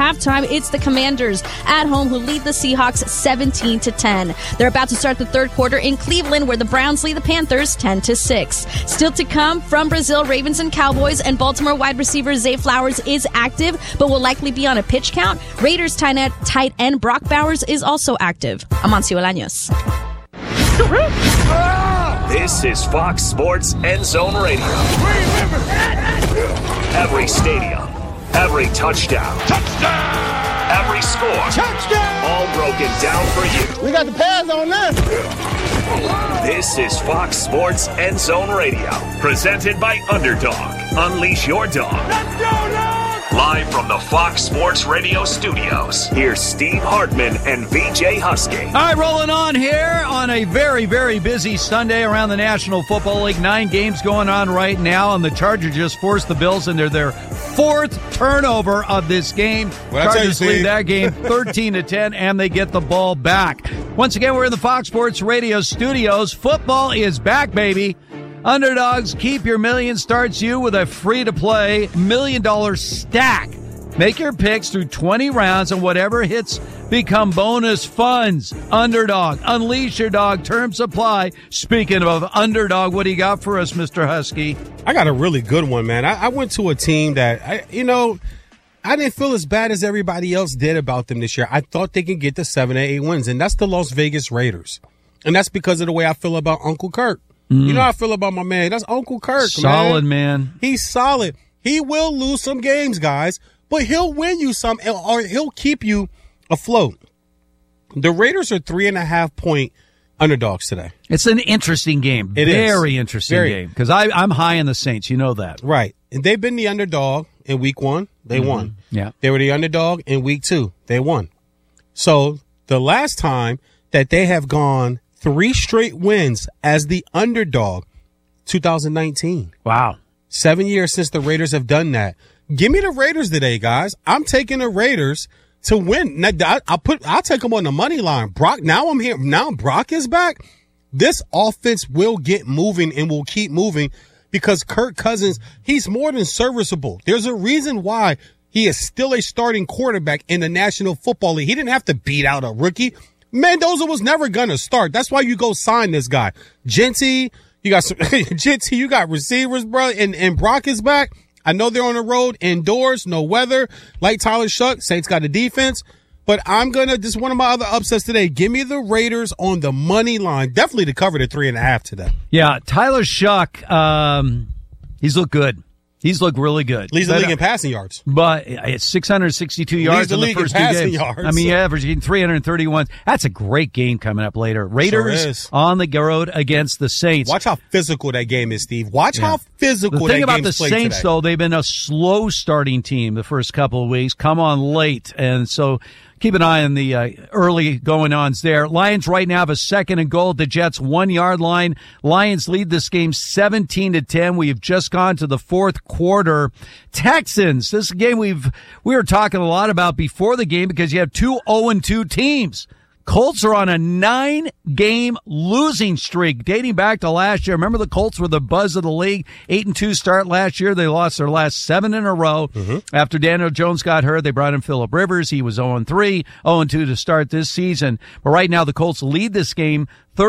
halftime, it's the Commanders at home who lead the Seahawks 17-10. They're about to start the third quarter in Cleveland, where the Browns lead the Panthers 10-6. Still to come from Brazil, Ravens and Cowboys, and Baltimore wide receiver Zay Flowers is active, but will likely be on a pitch count. Raiders tight end Brock Bowers is also active. Amancio Olaños. This is Fox Sports End Zone Radio. Every stadium, every touchdown, every score, all broken down for you. We got the pads on this. This is Fox Sports End Zone Radio, presented by Underdog. Unleash your dog. Let's go, dog! Live from the Fox Sports Radio studios, here's Steve Hartman and VJ Husky. All right, rolling on here on a very, very busy Sunday around the National Football League. 9 games going on right now, and the Chargers just forced the Bills into their 4th turnover of this game. Chargers lead that game 13-10, and they get the ball back. Once again, we're in the Fox Sports Radio studios. Football is back, baby. Underdogs, keep your million starts you with a free-to-play $1 million stack. Make your picks through 20 rounds, and whatever hits become bonus funds. Underdog, unleash your dog. Terms apply. Speaking of Underdog, what do you got for us, Mr. Husky? I got a really good one, man. I went to a team that, I didn't feel as bad as everybody else did about them this year. I thought they could get to 7 or 8 wins, and that's the Las Vegas Raiders. And that's because of the way I feel about Uncle Kirk. You know how I feel about my man. That's Uncle Kirk, Solid, man. He's solid. He will lose some games, guys, but he'll win you some, or he'll keep you afloat. The Raiders are 3.5-point underdogs today. It's an interesting game. Very interesting game. Because I'm high in the Saints. You know that. Right. And they've been the underdog in week 1. They won. Yeah. They were the underdog in week 2. They won. So the last time that they have gone 3 straight wins as the underdog, 2019. Wow. 7 years since the Raiders have done that. Give me the Raiders today, guys. I'm taking the Raiders to win. Now, I'll take them on the money line. Brock, now I'm here. Now Brock is back. This offense will get moving and will keep moving because Kirk Cousins, he's more than serviceable. There's a reason why he is still a starting quarterback in the National Football League. He didn't have to beat out a rookie. Mendoza was never going to start. That's why you go sign this guy. Genty, you got some, Genty, you got receivers, bro, and Brock is back. I know they're on the road, indoors, no weather. Like Tyler Shuck, Saints got a defense. But I'm going to, this is one of my other upsets today. Give me the Raiders on the money line. Definitely to cover the 3.5 today. Yeah, Tyler Shuck, he's looked good. He's looked really good. Leads the league in passing yards. But it's 662 yards in the first 2 games. Yards. I mean, averaging 331. That's a great game coming up later. Raiders on the road against the Saints. Watch how physical that game is, Steve. Watch how physical that game is. The thing about the Saints, today, though, they've been a slow starting team the first couple of weeks. Come on late. And so keep an eye on the early going-ons there. Lions right now have a 2nd and goal at the Jets' 1-yard line. Lions lead this game 17-10. We have just gone to the 4th quarter. Texans, this game we were talking a lot about before the game because you have 2 0-2 teams. Colts are on a 9-game losing streak dating back to last year. Remember the Colts were the buzz of the league. 8-2 start last year. They lost their last 7 in a row. After Daniel Jones got hurt, they brought in Phillip Rivers. He was 0-3, 0-2 to start this season. But right now the Colts lead this game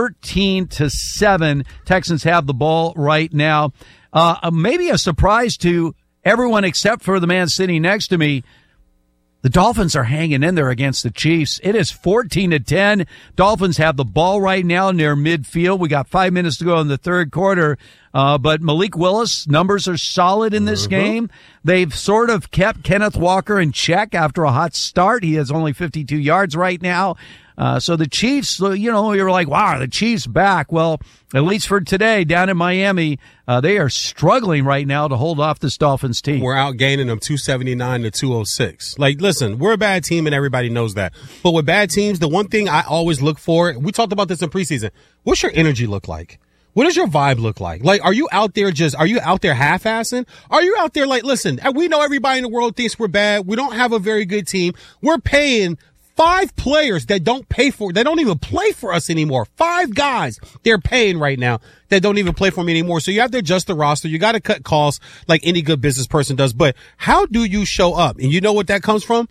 13-7. Texans have the ball right now. Maybe a surprise to everyone except for the man sitting next to me. The Dolphins are hanging in there against the Chiefs. It is 14-10. Dolphins have the ball right now near midfield. We got 5 minutes to go in the third quarter. But Malik Willis, numbers are solid in this game. They've sort of kept Kenneth Walker in check after a hot start. He has only 52 yards right now. So the Chiefs, you were like, wow, the Chiefs back. Well, at least for today down in Miami, they are struggling right now to hold off this Dolphins team. We're outgaining them 279 to 206. Like, listen, we're a bad team and everybody knows that. But with bad teams, the one thing I always look for, we talked about this in preseason, what's your energy look like? What does your vibe look like? Like, are you out there half-assing? Are you out there like, listen, we know everybody in the world thinks we're bad. We don't have a very good team. We're paying 5 players that don't even play for us anymore. 5 guys they're paying right now that don't even play for me anymore. So you have to adjust the roster. You got to cut costs like any good business person does. But how do you show up? And you know what that comes from?